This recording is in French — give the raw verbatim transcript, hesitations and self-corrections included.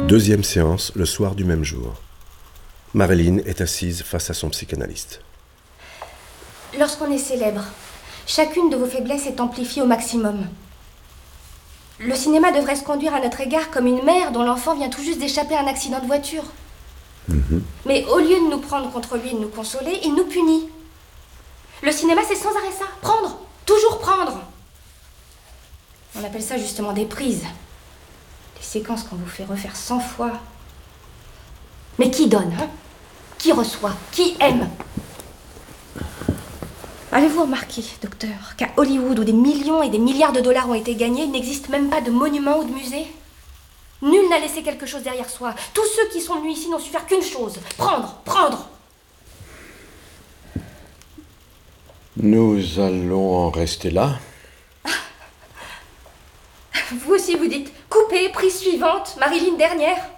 Deuxième séance, le soir du même jour. Marilyn est assise face à son psychanalyste. Lorsqu'on est célèbre, chacune de vos faiblesses est amplifiée au maximum. Le cinéma devrait se conduire à notre égard comme une mère dont l'enfant vient tout juste d'échapper à un accident de voiture. Mm-hmm. Mais au lieu de nous prendre contre lui et de nous consoler, il nous punit. Le cinéma, c'est sans arrêt ça. Prendre. Toujours prendre. On appelle ça justement des prises. Des séquences qu'on vous fait refaire cent fois. Mais qui donne, hein? Qui reçoit? Qui aime? Avez-vous remarqué, docteur, qu'à Hollywood, où des millions et des milliards de dollars ont été gagnés, il n'existe même pas de monument ou de musée? Nul n'a laissé quelque chose derrière soi. Tous ceux qui sont venus ici n'ont su faire qu'une chose. Prendre, prendre. Nous allons en rester là. Vous aussi, vous dites, coupez, prise suivante, Marilyn dernière.